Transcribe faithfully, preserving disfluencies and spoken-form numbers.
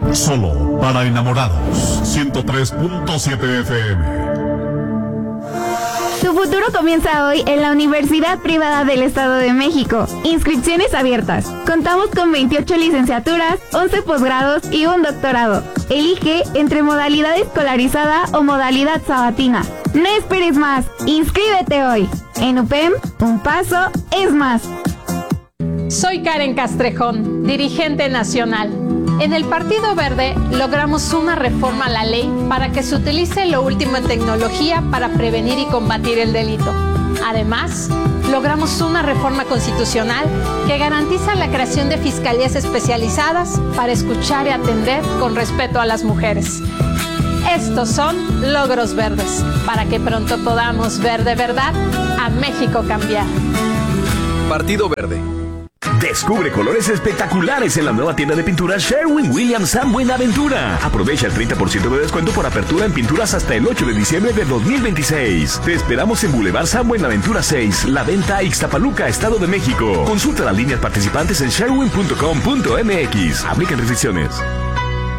Solo para enamorados. ciento tres punto siete F M. Tu futuro comienza hoy en la Universidad Privada del Estado de México. Inscripciones abiertas. Contamos con veintiocho licenciaturas, once posgrados y un doctorado. Elige entre modalidad escolarizada o modalidad sabatina. No esperes más. Inscríbete hoy. En U P E M, un paso es más. Soy Karen Castrejón, dirigente nacional. En el Partido Verde logramos una reforma a la ley para que se utilice lo último en tecnología para prevenir y combatir el delito. Además, logramos una reforma constitucional que garantiza la creación de fiscalías especializadas para escuchar y atender con respeto a las mujeres. Estos son logros verdes, para que pronto podamos ver de verdad a México cambiar. Partido Verde. Descubre colores espectaculares en la nueva tienda de pinturas Sherwin-Williams San Buenaventura. Aprovecha el treinta por ciento de descuento por apertura en pinturas hasta el ocho de diciembre de dos mil veintiséis. Te esperamos en Boulevard San Buenaventura seis, La Venta, Ixtapaluca, Estado de México. Consulta las líneas participantes en sherwin punto com punto m x. Aplican restricciones.